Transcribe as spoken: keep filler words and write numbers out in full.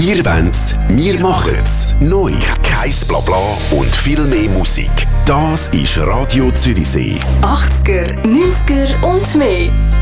ihr wollen's, wir machen's. Neu, kein Blabla und viel mehr Musik. Das ist Radio Zürichsee. achtziger, neunziger und mehr.